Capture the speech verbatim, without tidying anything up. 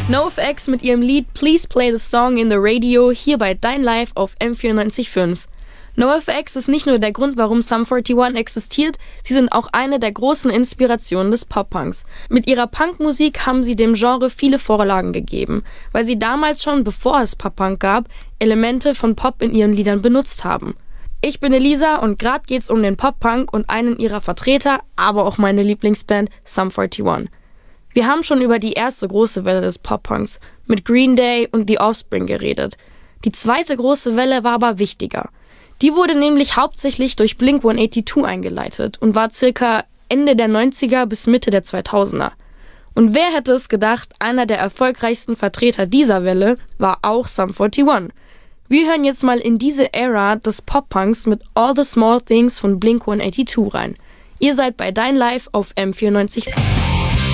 NoFX mit ihrem Lied Please Play the Song in the Radio hier bei Dein Live auf M vierundneunzig Komma fünf. NoFX ist nicht nur der Grund, warum Sum einundvierzig existiert, sie sind auch eine der großen Inspirationen des Pop-Punks. Mit ihrer Punkmusik haben sie dem Genre viele Vorlagen gegeben, weil sie damals schon, bevor es Pop-Punk gab, Elemente von Pop in ihren Liedern benutzt haben. Ich bin Elisa und gerade geht's um den Pop-Punk und einen ihrer Vertreter, aber auch meine Lieblingsband Sum einundvierzig. Wir haben schon über die erste große Welle des Pop-Punks mit Green Day und The Offspring geredet. Die zweite große Welle war aber wichtiger. Die wurde nämlich hauptsächlich durch Blink hundertzweiundachtzig eingeleitet und war circa Ende der neunziger bis Mitte der zweitausender. Und wer hätte es gedacht, einer der erfolgreichsten Vertreter dieser Welle war auch Sum einundvierzig. Wir hören jetzt mal in diese Ära des Pop-Punks mit All the Small Things von Blink hundertzweiundachtzig rein. Ihr seid bei Dein Live auf M vierundneunzig Komma fünf.